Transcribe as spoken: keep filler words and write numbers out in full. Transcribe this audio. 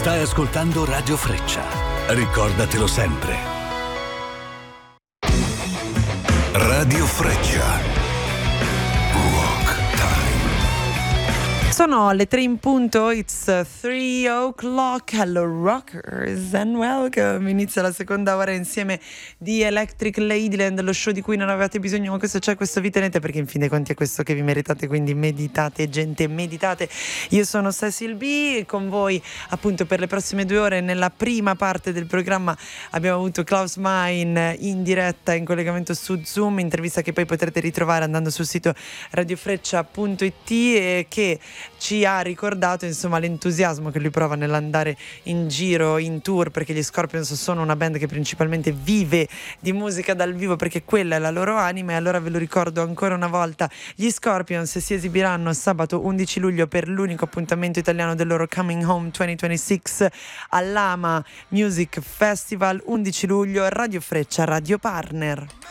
Stai ascoltando Radio Freccia. Ricordatelo sempre. Radio Freccia. Sono le tre in punto, it's three o'clock, hello rockers and welcome. Inizia la seconda ora insieme di Electric Ladyland, lo show di cui non avevate bisogno, ma questo c'è, questo vi tenete, perché in fin dei conti è questo che vi meritate, quindi meditate gente, meditate. Io sono Cecil B e con voi appunto per le prossime due ore. Nella prima parte del programma abbiamo avuto Klaus Mein in diretta in collegamento su Zoom, intervista che poi potrete ritrovare andando sul sito radiofreccia punto it e che ci ha ricordato insomma l'entusiasmo che lui prova nell'andare in giro in tour, perché gli Scorpions sono una band che principalmente vive di musica dal vivo, perché quella è la loro anima. E allora ve lo ricordo ancora una volta, gli Scorpions si esibiranno sabato undici luglio per l'unico appuntamento italiano del loro Coming Home duemilaventisei all'Ama Music Festival. Undici luglio, Radio Freccia, Radio Partner.